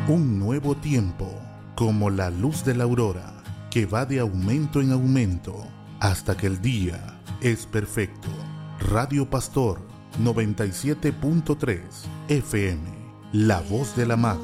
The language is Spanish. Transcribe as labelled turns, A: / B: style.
A: Un nuevo tiempo, como la luz de la aurora, que va de aumento en aumento, hasta que el día es perfecto. Radio Pastor 97.3 FM, la voz de la madre.